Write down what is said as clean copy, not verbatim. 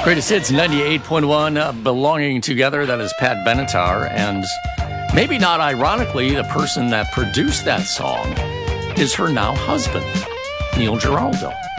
Greatest Hits 98.1, Belonging Together. That is Pat Benatar. And maybe not ironically, the person that produced that song is her now husband, Neil Giraldo.